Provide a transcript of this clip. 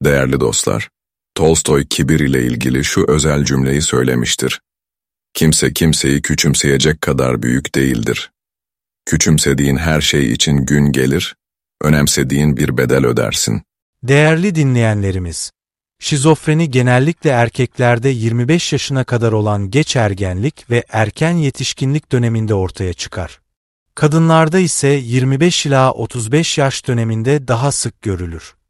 Değerli dostlar, Tolstoy kibir ile ilgili şu özel cümleyi söylemiştir. Kimse kimseyi küçümseyecek kadar büyük değildir. Küçümsediğin her şey için gün gelir, önemsediğin bir bedel ödersin. Değerli dinleyenlerimiz, şizofreni genellikle erkeklerde 25 yaşına kadar olan geç ergenlik ve erken yetişkinlik döneminde ortaya çıkar. Kadınlarda ise 25 ila 35 yaş döneminde daha sık görülür.